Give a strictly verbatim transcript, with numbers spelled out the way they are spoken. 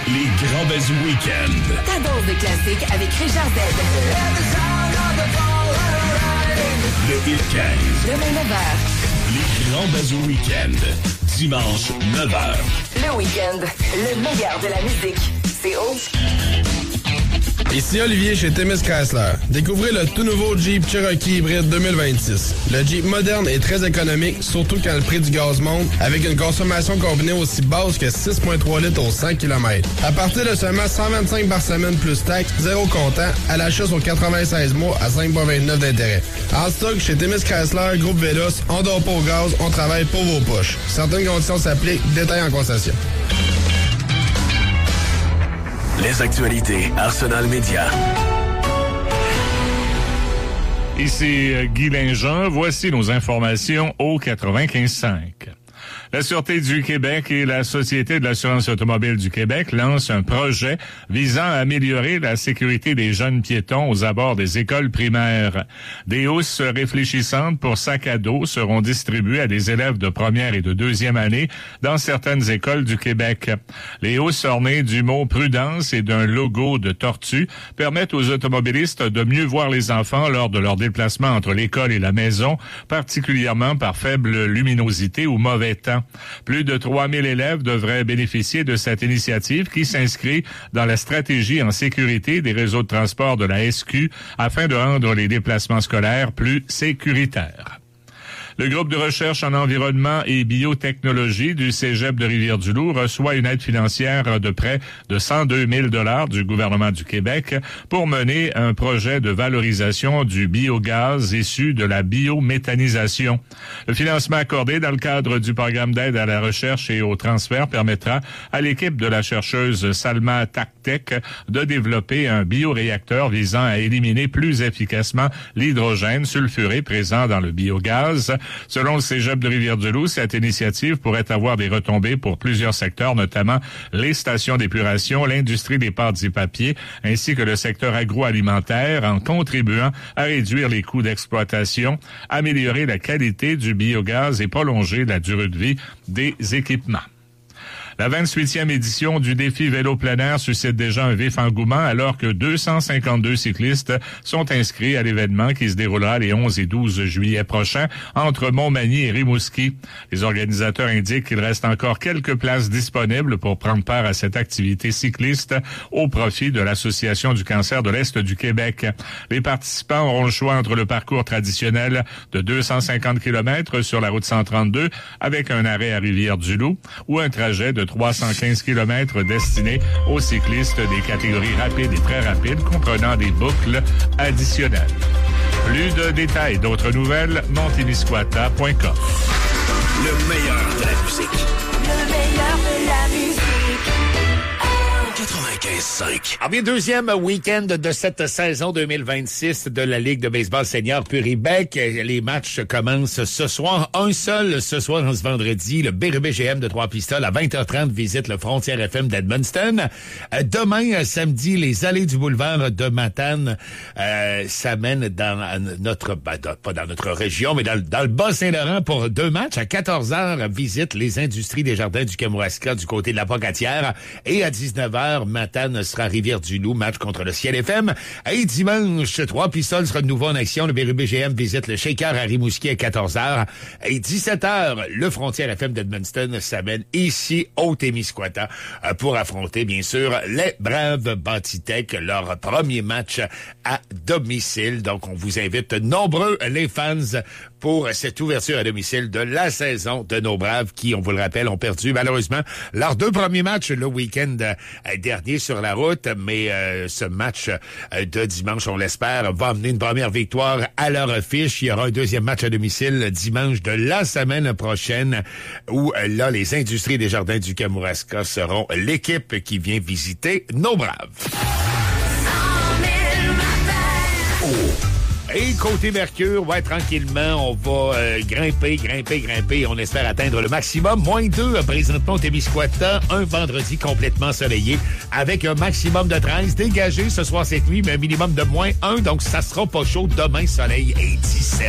Les Grands Bazous Week-end. Ta dose de classique avec Richard Z. Le Hit quinze. Demain neuf heures. Les Grands Bazous Week-end. Dimanche neuf heures. Le week-end, le meilleur de la musique. C'est Rouge. Ici Olivier chez Témis Chrysler. Découvrez le tout nouveau Jeep Cherokee hybride deux mille vingt-six. Le Jeep moderne est très économique, surtout quand le prix du gaz monte, avec une consommation combinée aussi basse que six virgule trois litres au cent kilomètres. À partir de seulement cent vingt-cinq par semaine plus taxes, zéro comptant, à l'achat sur quatre-vingt-seize mois à cinq virgule vingt-neuf d'intérêt. En stock chez Témis Chrysler, Groupe Vélos, on dort pas au gaz, on travaille pour vos poches. Certaines conditions s'appliquent, détails en concession. Les actualités Arsenal Média. Ici Guy Linjean, voici nos informations au quatre-vingt-quinze cinq. La Sûreté du Québec et la Société de l'assurance automobile du Québec lancent un projet visant à améliorer la sécurité des jeunes piétons aux abords des écoles primaires. Des housses réfléchissantes pour sacs à dos seront distribuées à des élèves de première et de deuxième année dans certaines écoles du Québec. Les housses ornées du mot prudence et d'un logo de tortue permettent aux automobilistes de mieux voir les enfants lors de leur déplacement entre l'école et la maison, particulièrement par faible luminosité ou mauvais temps. Plus de trois mille élèves devraient bénéficier de cette initiative qui s'inscrit dans la stratégie en sécurité des réseaux de transport de la S Q afin de rendre les déplacements scolaires plus sécuritaires. Le groupe de recherche en environnement et biotechnologie du Cégep de Rivière-du-Loup reçoit une aide financière de près de cent deux mille dollars du gouvernement du Québec pour mener un projet de valorisation du biogaz issu de la biométhanisation. Le financement accordé dans le cadre du programme d'aide à la recherche et au transfert permettra à l'équipe de la chercheuse Salma Taktek de développer un bioréacteur visant à éliminer plus efficacement l'hydrogène sulfuré présent dans le biogaz. Selon le Cégep de Rivière-du-Loup, cette initiative pourrait avoir des retombées pour plusieurs secteurs, notamment les stations d'épuration, l'industrie des pâtes et papiers, ainsi que le secteur agroalimentaire, en contribuant à réduire les coûts d'exploitation, améliorer la qualité du biogaz et prolonger la durée de vie des équipements. La vingt-huitième édition du défi vélo plein air suscite déjà un vif engouement alors que deux cent cinquante-deux cyclistes sont inscrits à l'événement qui se déroulera les onze et douze juillet prochains entre Montmagny et Rimouski. Les organisateurs indiquent qu'il reste encore quelques places disponibles pour prendre part à cette activité cycliste au profit de l'Association du cancer de l'Est du Québec. Les participants auront le choix entre le parcours traditionnel de deux cent cinquante kilomètres sur la route cent trente-deux avec un arrêt à Rivière-du-Loup ou un trajet de trois cent quinze kilomètres destinés aux cyclistes des catégories rapides et très rapides, comprenant des boucles additionnelles. Plus de détails, d'autres nouvelles, montemisquata point com. Le meilleur de la musique. Le meilleur de la musique. quatre-vingt-quinze cinq. En bien, deuxième week-end de cette saison deux mille vingt-six de la Ligue de baseball senior Puribec. Les matchs commencent ce soir. Un seul ce soir, ce vendredi. Le B R B G M de Trois-Pistoles à vingt heures trente visite le Frontière F M d'Edmundston. Demain, samedi, les allées du boulevard de Matane euh, s'amènent dans notre, ben, pas dans notre région, mais dans, dans le Bas-Saint-Laurent pour deux matchs. À quatorze heures, visite les industries des jardins du Kamouraska du côté de la Pocatière. Et à dix-neuf heures, Matane sera à Rivière-du-Loup, match contre le Ciel F M. Et dimanche, Trois-Pistoles sera de nouveau en action. Le B R B G M visite le Shaker à Rimouski à quatorze heures. Et dix-sept heures, le Frontière F M d'Edmundston s'amène ici au Témiscouata pour affronter, bien sûr, les Braves Bâtitech, leur premier match à domicile. Donc, on vous invite nombreux, les fans, pour cette ouverture à domicile de la saison de nos Braves qui, on vous le rappelle, ont perdu malheureusement leurs deux premiers matchs le week-end dernier sur la route. Mais euh, ce match de dimanche, on l'espère, va amener une première victoire à leur fiche. Il y aura un deuxième match à domicile dimanche de la semaine prochaine où là, les industries des jardins du Kamouraska seront l'équipe qui vient visiter nos Braves. Et côté Mercure, ouais, tranquillement, on va euh, grimper, grimper, grimper. On espère atteindre le maximum. Moins deux, présentement, au Témiscouata. Un vendredi complètement ensoleillé avec un maximum de treize. Dégagé ce soir, cette nuit, mais un minimum de moins un. Donc, ça sera pas chaud. Demain, soleil et dix-sept.